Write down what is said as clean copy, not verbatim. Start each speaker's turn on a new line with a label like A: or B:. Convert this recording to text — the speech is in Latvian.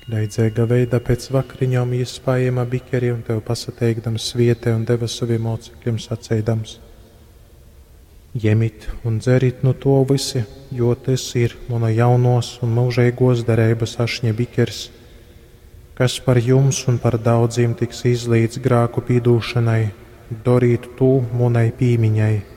A: Leidzēga veida pēc vakariņām iespējama bikeri un tev pasateikdams sviete un deva saviem mocekļiem sacēdams: Ņemit un dzerit no to visi, jo tas ir mana jaunos un mūžīgos derības ašņa bikers, kas par jums un par daudziem tiks izlīdz grēku pīdūšanai, darīt to manai pīmiņai.